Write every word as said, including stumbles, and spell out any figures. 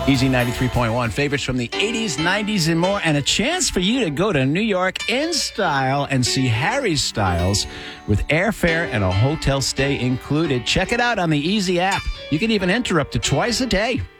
Easy ninety-three point one. Favorites from the eighties, nineties, and more. And a chance for you to go to New York in style and see Harry Styles with airfare and a hotel stay included. Check it out on the Easy app. You can even enter up to twice a day.